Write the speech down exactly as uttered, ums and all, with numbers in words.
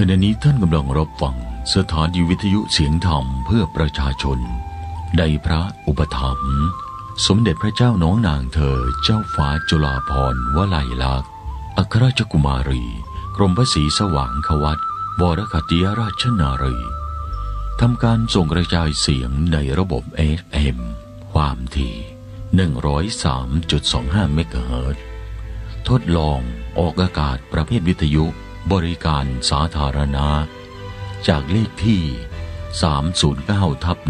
ขณะนี้ท่านกำลังรับฟังสถานีวิทยุเสียงธรรมเพื่อประชาชนในพระอุปถัมภ์สมเด็จพระเจ้าน้องนางเธอเจ้าฟ้าจุฬาภรณ์วลัยลักษณ์อัครราชกุมารีกรมพระศรีสว่างควัตรวรคติยราชนารีทำการส่งกระจายเสียงในระบบ เอฟ เอ็ม ความถี่ หนึ่งร้อยสามจุดสองห้า เมกะเฮิรตซ์ ทดลองออกอากาศประเภทวิทยุบริการสาธารณะจากเลขที่ สามศูนย์เก้า ทับ